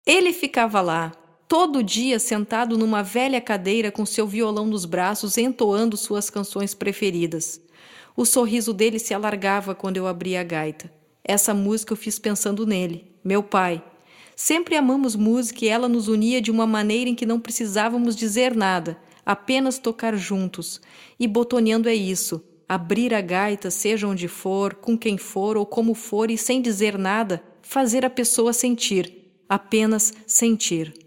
Ele ficava lá, todo dia sentado numa velha cadeira com seu violão nos braços, entoando suas canções preferidas. O sorriso dele se alargava quando eu abria a gaita. Essa música eu fiz pensando nele, meu pai. Sempre amamos música e ela nos unia de uma maneira em que não precisávamos dizer nada, apenas tocar juntos. E botoneando é isso, abrir a gaita, seja onde for, com quem for ou como for e sem dizer nada, fazer a pessoa sentir, apenas sentir.